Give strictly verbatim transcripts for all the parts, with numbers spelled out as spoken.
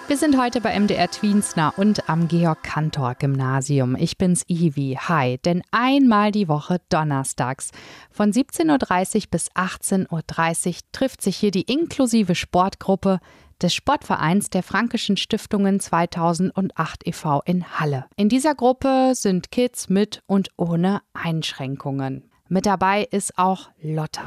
Wir sind heute bei M D R Twiensna und am Georg-Cantor-Gymnasium. Ich bin's, Ivi. Hi. Denn einmal die Woche donnerstags von siebzehn Uhr dreißig bis achtzehn Uhr dreißig trifft sich hier die inklusive Sportgruppe des Sportvereins der Fränkischen Stiftungen zweitausendacht e V in Halle. In dieser Gruppe sind Kids mit und ohne Einschränkungen. Mit dabei ist auch Lotta.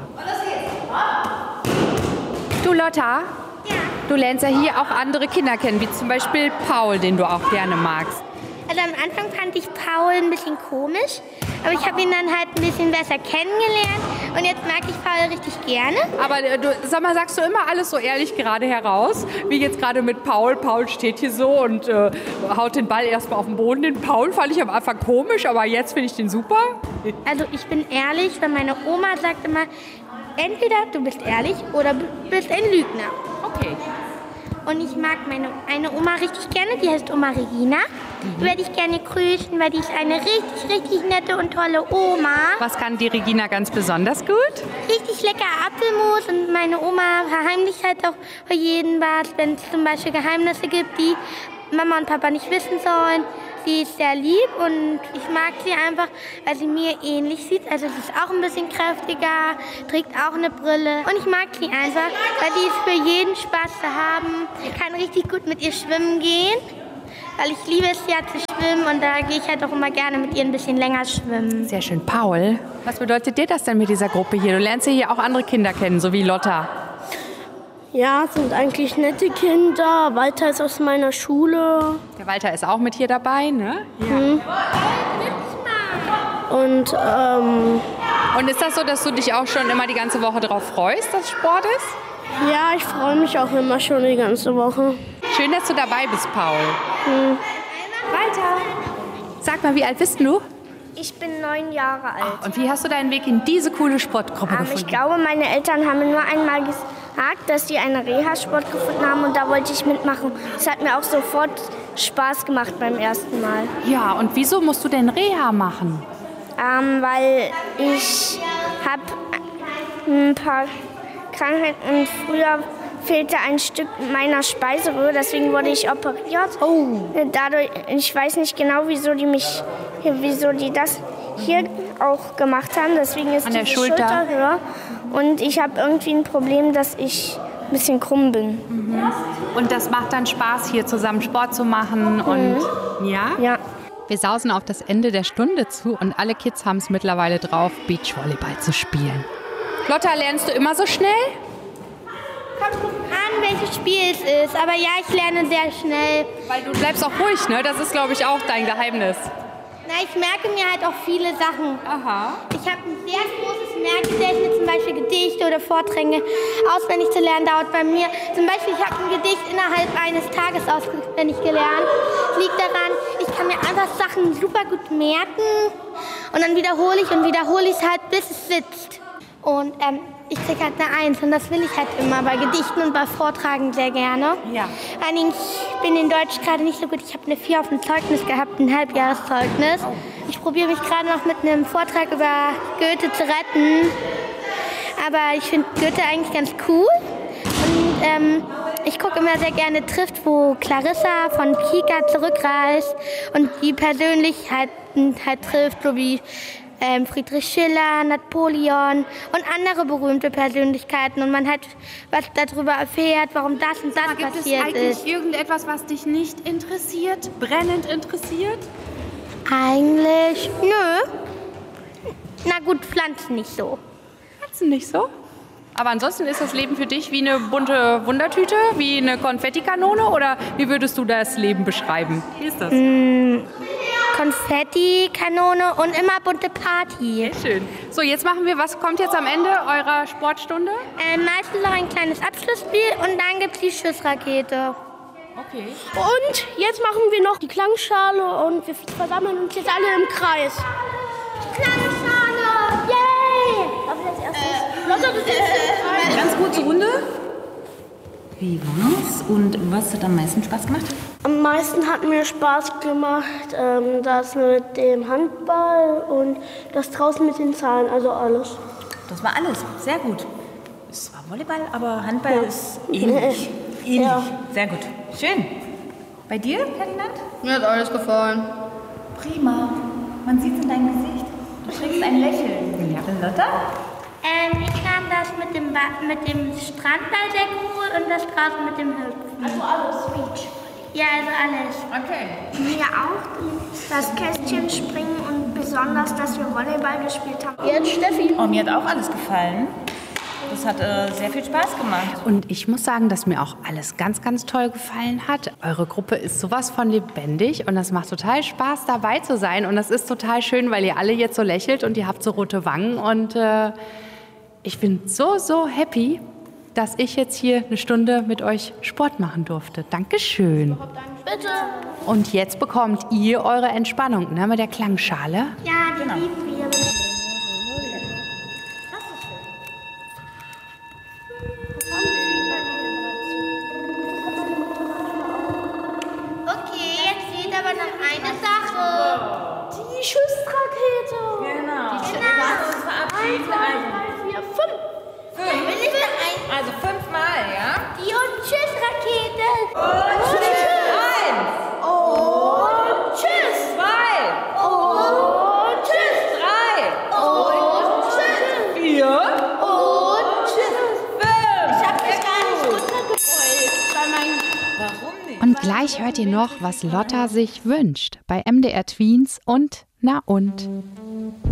Du Lotta? Ja. Du lernst ja hier auch andere Kinder kennen, wie zum Beispiel Paul, den du auch gerne magst. Also am Anfang fand ich Paul ein bisschen komisch, aber ich habe ihn dann halt ein bisschen besser kennengelernt und jetzt mag ich Paul richtig gerne. Aber äh, du, sag mal, sagst du immer alles so ehrlich gerade heraus, wie jetzt gerade mit Paul. Paul steht hier so und äh, haut den Ball erstmal auf den Boden. Den Paul fand ich am Anfang komisch, aber jetzt finde ich den super. Also ich bin ehrlich, weil meine Oma sagt immer, entweder du bist ehrlich oder du bist ein Lügner. Okay. Und ich mag meine eine Oma richtig gerne, die heißt Oma Regina. Die werde ich gerne grüßen, weil die ist eine richtig, richtig nette und tolle Oma. Was kann die Regina ganz besonders gut? Richtig lecker Apfelmus und meine Oma verheimlicht halt auch für jeden was, wenn es zum Beispiel Geheimnisse gibt, die Mama und Papa nicht wissen sollen. Sie ist sehr lieb und ich mag sie einfach, weil sie mir ähnlich sieht. Also sie ist auch ein bisschen kräftiger, trägt auch eine Brille. Und ich mag sie einfach, weil sie ist für jeden Spaß zu haben. Ich kann richtig gut mit ihr schwimmen gehen, weil ich liebe es ja zu schwimmen und da gehe ich halt auch immer gerne mit ihr ein bisschen länger schwimmen. Sehr schön. Paul, was bedeutet dir das denn mit dieser Gruppe hier? Du lernst ja hier auch andere Kinder kennen, so wie Lotta. Ja, es sind eigentlich nette Kinder. Walter ist aus meiner Schule. Der Walter ist auch mit hier dabei, ne? Ja. Mhm. Und, ähm... Und ist das so, dass du dich auch schon immer die ganze Woche darauf freust, dass Sport ist? Ja, ich freue mich auch immer schon die ganze Woche. Schön, dass du dabei bist, Paul. Mhm. Walter, sag mal, wie alt bist du? Ich bin neun Jahre alt. Und wie hast du deinen Weg in diese coole Sportgruppe ähm, gefunden? Ich glaube, meine Eltern haben mir nur einmal gesagt, dass sie einen Reha-Sport gefunden haben und da wollte ich mitmachen. Es hat mir auch sofort Spaß gemacht beim ersten Mal. Ja, und wieso musst du denn Reha machen? Ähm, weil ich habe ein paar Krankheiten und früher fehlte ein Stück meiner Speiseröhre, deswegen wurde ich operiert. Oh. Dadurch, ich weiß nicht genau, wieso die mich, wieso die das hier auch gemacht haben. Deswegen ist An der die Schulter. Schulter höher. Und ich habe irgendwie ein Problem, dass ich ein bisschen krumm bin. Mhm. Und das macht dann Spaß, hier zusammen Sport zu machen Mhm. und ja? Ja. Wir sausen auf das Ende der Stunde zu und alle Kids haben es mittlerweile drauf, Beachvolleyball zu spielen. Lotta, lernst du immer so schnell? Kommt drauf an, welches Spiel es ist, aber ja, ich lerne sehr schnell. Weil du bleibst auch ruhig, ne? Das ist, glaube ich, auch dein Geheimnis. Na, ich merke mir halt auch viele Sachen. Aha. Ich habe ein sehr großes Merkgedächtnis, zum Beispiel Gedichte oder Vorträge auswendig zu lernen, dauert bei mir. Zum Beispiel, ich habe ein Gedicht innerhalb eines Tages auswendig gelernt. Das liegt daran, ich kann mir einfach Sachen super gut merken und dann wiederhole ich und wiederhole ich es halt, bis es sitzt. Und ähm, ich kriege halt eine Eins und das will ich halt immer bei Gedichten und bei Vortragen sehr gerne. Ja. Vor allen Dingen, ich bin in Deutsch gerade nicht so gut. Ich habe eine vier auf dem Zeugnis gehabt, ein Halbjahreszeugnis. Ich probiere mich gerade noch mit einem Vortrag über Goethe zu retten. Aber ich finde Goethe eigentlich ganz cool. Und ähm, ich gucke immer sehr gerne Trifft, wo Clarissa von Kika zurückreist und die Persönlichkeiten halt trifft, so wie Ähm, Friedrich Schiller, Napoleon und andere berühmte Persönlichkeiten und man halt was darüber erfährt, warum das und das Aber gibt passiert es eigentlich ist. irgendetwas, was dich nicht interessiert, brennend interessiert? Eigentlich, nö. Na gut, Pflanzen nicht so. Pflanzen nicht so? Aber ansonsten ist das Leben für dich wie eine bunte Wundertüte, wie eine Konfettikanone oder wie würdest du das Leben beschreiben? Wie ist das? Mm, Konfettikanone und immer bunte Party. Sehr schön. So, jetzt machen wir, was kommt jetzt am Ende eurer Sportstunde? Äh, meistens noch ein kleines Abschlussspiel und dann gibt es die Schussrakete. Okay. Und jetzt machen wir noch die Klangschale und wir versammeln uns jetzt alle im Kreis. Klangschale! Yay! Darf ich als erstes? Äh, Lotta, du Eine ganz kurze Runde. Wie war's und was hat am meisten Spaß gemacht? Am meisten hat mir Spaß gemacht, ähm, das mit dem Handball und das draußen mit den Zahlen, also alles. Das war alles. Sehr gut. Es war Volleyball, aber Handball Ja. ist ähnlich. Ähnlich. Ja. Sehr gut. Schön. Bei dir, Ferdinand? Mir hat alles gefallen. Prima. Man sieht es in deinem Gesicht. Du trägst ein Lächeln. Ja, Lotta? Ähm, ich kann das mit dem, ba mit dem Strandball sehr gut und das draußen mit dem Hüpfen. Also alles Beach. Ja, also alles. Okay. Mir auch das Kästchen springen und besonders, dass wir Volleyball gespielt haben. Jetzt Steffi. Oh, mir hat auch alles gefallen. Das hat äh, sehr viel Spaß gemacht. Und ich muss sagen, dass mir auch alles ganz, ganz toll gefallen hat. Eure Gruppe ist sowas von lebendig und das macht total Spaß, dabei zu sein. Und das ist total schön, weil ihr alle jetzt so lächelt und ihr habt so rote Wangen. Und äh, ich bin so, so happy, dass ich jetzt hier eine Stunde mit euch Sport machen durfte. Dankeschön. Bitte. Und jetzt bekommt ihr eure Entspannung, ne, mit der Klangschale. Ja, die genau. lieben wir. Okay, jetzt fehlt aber noch eine Sache. Die Schussrakete. Genau. Die Genau. Lass uns verabschieden. drei, vier, fünf. Fünf. Will ich noch ein? Also fünfmal, ja? Die und Tschüss-Rakete. Und tschüss. Eins. Und tschüss. Zwei. Und tschüss. Drei. Und tschüss. Vier. Und tschüss. Fünf. Ich hab mich gar nicht runtergebeugt. Bei meinem Warum nicht? Und gleich hört ihr noch, was Lotta sich wünscht bei M D R Tweens und Na und.